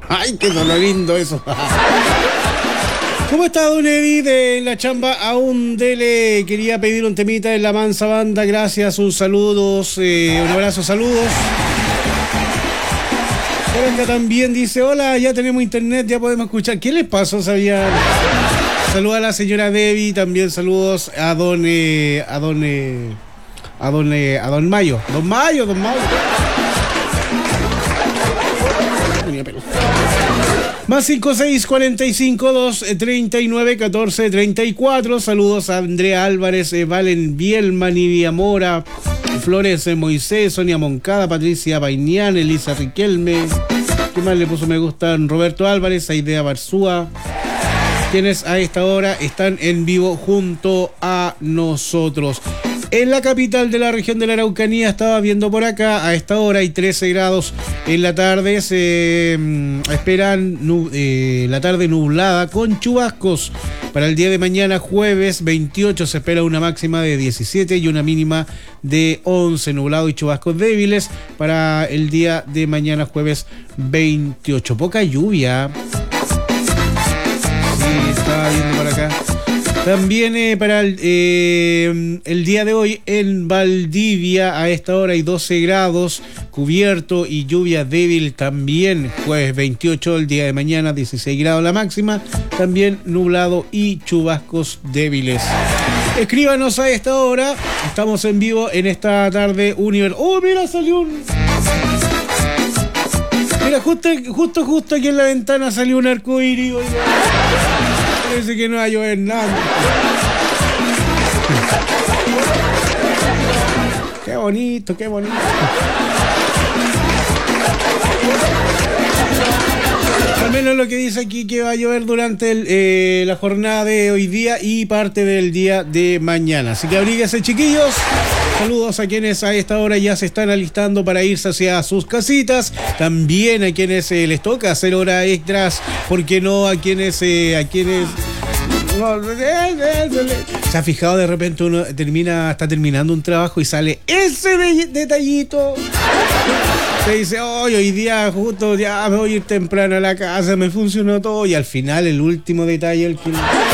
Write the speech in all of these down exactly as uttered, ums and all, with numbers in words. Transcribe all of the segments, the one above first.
Ay, qué lo lindo eso. ¿Cómo está Don Eddie de la chamba? Aún dele, quería pedir un temita en la mansa banda, gracias, un saludos, eh, un abrazo, saludos. Por acá también dice, hola, ya tenemos internet, ya podemos escuchar. ¿Qué les pasó? Sabía. Saluda a la señora Debbie, también saludos a don, eh, a don, eh, a don, eh, a don Mayo. Don Mayo, don Mayo. Más cinco seis cuarenta y cinco dos treinta y nueve catorce treinta y cuatro. Saludos a Andrea Álvarez, eh, Valen Bielma, Nidia Mora, Flores eh, Moisés, Sonia Moncada, Patricia Painián, Elisa Riquelme. ¿Qué más le puso me gusta? Roberto Álvarez, Aidea Barzúa. Quienes a esta hora están en vivo junto a nosotros. En la capital de la región de la Araucanía, estaba viendo por acá, a esta hora hay trece grados en la tarde, se mmm, esperan nu eh, la tarde nublada con chubascos. Para el día de mañana, jueves veintiocho, se espera una máxima de diecisiete y una mínima de once, nublado y chubascos débiles. Para el día de mañana, jueves veintiocho, poca lluvia. Sí, estaba viendo por acá. También eh, para el, eh, el día de hoy en Valdivia a esta hora hay doce grados, cubierto y lluvia débil también. Jueves veintiocho, el día de mañana dieciséis grados la máxima, también nublado y chubascos débiles. Escríbanos a esta hora, estamos en vivo en esta tarde universal. ¡Oh, mira, salió un... Mira, justo, justo, justo aquí en la ventana salió un arcoíris. Parece que no va a llover nada. Qué bonito, qué bonito. Al menos lo que dice aquí que va a llover durante el, eh, la jornada de hoy día y parte del día de mañana. Así que abríguense, chiquillos. Saludos a quienes a esta hora ya se están alistando para irse hacia sus casitas. También a quienes eh, les toca hacer horas extras. ¿Por qué no? A quienes... Eh, a quienes no, se ha fijado, de repente uno termina, está terminando un trabajo y sale ese de, detallito. Se dice, oh, hoy día justo ya me voy a ir temprano a la casa, me funcionó todo. Y al final el último detalle, el que...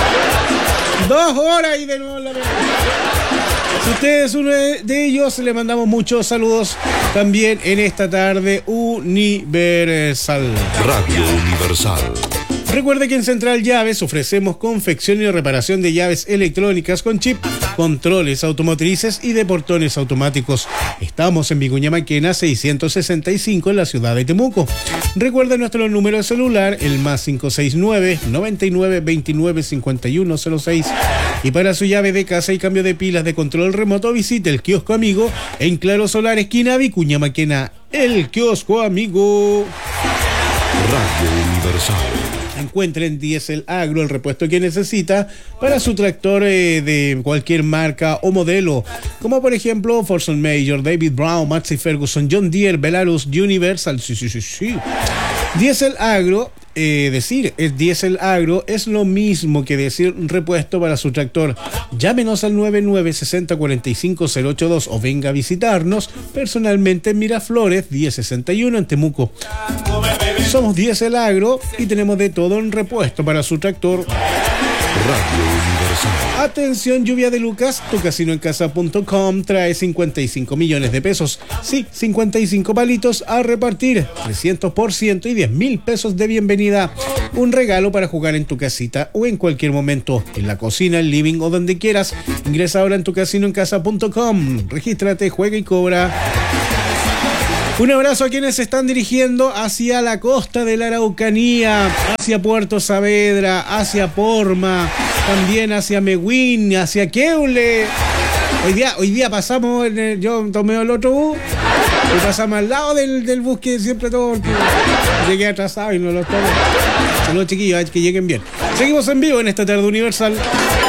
dos horas y de nuevo la verdad. Si usted es uno de ellos, le mandamos muchos saludos también en esta tarde universal. Radio Universal. Recuerde que en Central Llaves ofrecemos confección y reparación de llaves electrónicas con chip, controles automotrices y de portones automáticos. Estamos en Vicuña Maquena seiscientos sesenta y cinco en la ciudad de Temuco. Recuerde nuestro número de celular, el más cinco seis nueve, noventa y nueve, veintinueve, cincuenta y uno cero seis. Y para su llave de casa y cambio de pilas de control remoto, visite el kiosco amigo en Claro Solar, esquina Vicuña Maquena. El kiosco amigo. Radio Universal. Encuentren Diesel Agro, el repuesto que necesita para su tractor eh, de cualquier marca o modelo, como por ejemplo Forson Major, David Brown, Massey Ferguson, John Deere, Belarus, Universal. Sí, sí, sí, sí. Diesel Agro, eh, decir es Diesel Agro es lo mismo que decir repuesto para su tractor. Llámenos al nueve nueve seis cero, cuatro cinco cero ocho dos o venga a visitarnos personalmente en Miraflores diez sesenta y uno en Temuco. Somos Diesel Agro y tenemos de todo en repuesto para su tractor. Radio Universal. Atención, lluvia de Lucas, tu casino en casa punto com trae cincuenta y cinco millones de pesos. Sí, cincuenta y cinco palitos a repartir, trescientos por ciento y diez mil pesos de bienvenida. Un regalo para jugar en tu casita o en cualquier momento, en la cocina, el living o donde quieras. Ingresa ahora en tu casino en casa punto com, regístrate, juega y cobra. Un abrazo a quienes se están dirigiendo hacia la costa de la Araucanía, hacia Puerto Saavedra, hacia Porma, también hacia Mehuín, hacia Queule. Hoy día, hoy día pasamos, en el, yo tomé el otro bus y pasamos al lado del, del bus que siempre todo, porque llegué atrasado y no lo tomo. Saludos, chiquillos, que lleguen bien. Seguimos en vivo en esta tarde universal.